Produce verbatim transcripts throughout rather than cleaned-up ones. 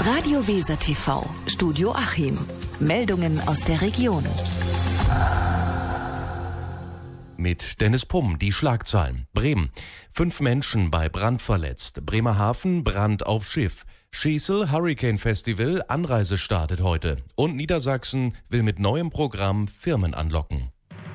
Radio Weser T V, Studio Achim. Meldungen aus der Region. Mit Dennis Pumm, die Schlagzeilen. Bremen. Fünf Menschen bei Brand verletzt. Bremerhaven, Brand auf Schiff. Schesel, Hurricane Festival, Anreise startet heute. Und Niedersachsen will mit neuem Programm Firmen anlocken.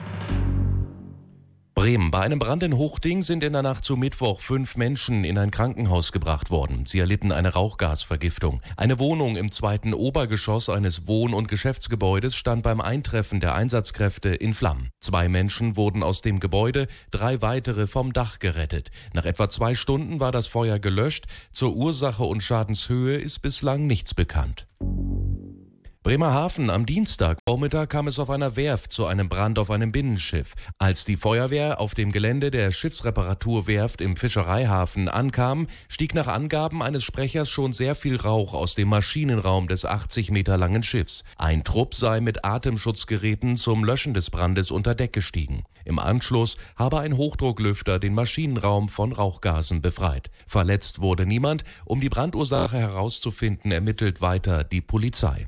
Bremen. Bei einem Brand in Hochding sind in der Nacht zu Mittwoch fünf Menschen in ein Krankenhaus gebracht worden. Sie erlitten eine Rauchgasvergiftung. Eine Wohnung im zweiten Obergeschoss eines Wohn- und Geschäftsgebäudes stand beim Eintreffen der Einsatzkräfte in Flammen. Zwei Menschen wurden aus dem Gebäude, drei weitere vom Dach gerettet. Nach etwa zwei Stunden war das Feuer gelöscht. Zur Ursache und Schadenshöhe ist bislang nichts bekannt. Bremerhaven. Am Dienstagvormittag kam es auf einer Werft zu einem Brand auf einem Binnenschiff. Als die Feuerwehr auf dem Gelände der Schiffsreparaturwerft im Fischereihafen ankam, stieg nach Angaben eines Sprechers schon sehr viel Rauch aus dem Maschinenraum des achtzig Meter langen Schiffs. Ein Trupp sei mit Atemschutzgeräten zum Löschen des Brandes unter Deck gestiegen. Im Anschluss habe ein Hochdrucklüfter den Maschinenraum von Rauchgasen befreit. Verletzt wurde niemand. Um die Brandursache herauszufinden, ermittelt weiter die Polizei.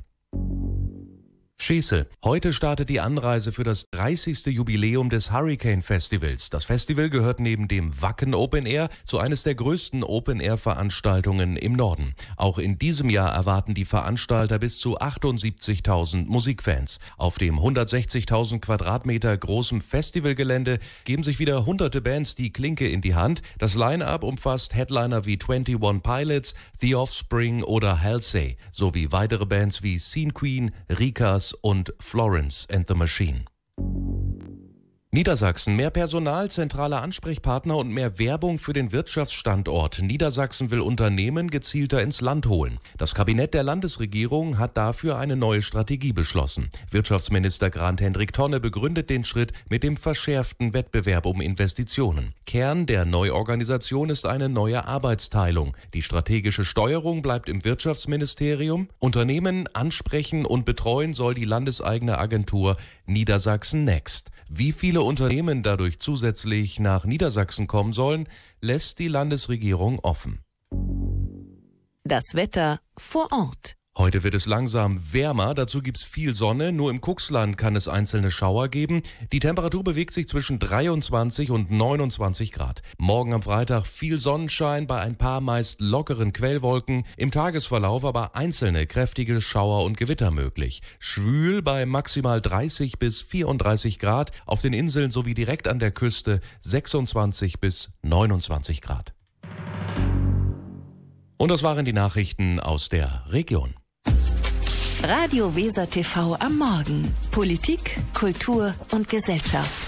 Schesel. Heute startet die Anreise für das dreißigste Jubiläum des Hurricane Festivals. Das Festival gehört neben dem Wacken Open Air zu eines der größten Open-Air-Veranstaltungen im Norden. Auch in diesem Jahr erwarten die Veranstalter bis zu achtundsiebzigtausend Musikfans. Auf dem hundertsechzigtausend Quadratmeter großen Festivalgelände geben sich wieder hunderte Bands die Klinke in die Hand. Das Line-Up umfasst Headliner wie einundzwanzig Pilots, The Offspring oder Halsey, sowie weitere Bands wie Scene Queen, Rikas und Florence and the Machine. Niedersachsen. Mehr Personal, zentrale Ansprechpartner und mehr Werbung für den Wirtschaftsstandort. Niedersachsen will Unternehmen gezielter ins Land holen. Das Kabinett der Landesregierung hat dafür eine neue Strategie beschlossen. Wirtschaftsminister Grant-Hendrik Tonne begründet den Schritt mit dem verschärften Wettbewerb um Investitionen. Kern der Neuorganisation ist eine neue Arbeitsteilung. Die strategische Steuerung bleibt im Wirtschaftsministerium. Unternehmen ansprechen und betreuen soll die landeseigene Agentur Niedersachsen Next. Wie viele Unternehmen dadurch zusätzlich nach Niedersachsen kommen sollen, lässt die Landesregierung offen. Das Wetter vor Ort. Heute wird es langsam wärmer, dazu gibt's viel Sonne, nur im Cuxland kann es einzelne Schauer geben. Die Temperatur bewegt sich zwischen dreiundzwanzig und neunundzwanzig Grad. Morgen am Freitag viel Sonnenschein bei ein paar meist lockeren Quellwolken, im Tagesverlauf aber einzelne kräftige Schauer und Gewitter möglich. Schwül bei maximal dreißig bis vierunddreißig Grad, auf den Inseln sowie direkt an der Küste sechsundzwanzig bis neunundzwanzig Grad. Und das waren die Nachrichten aus der Region. Radio Weser T V am Morgen. Politik, Kultur und Gesellschaft.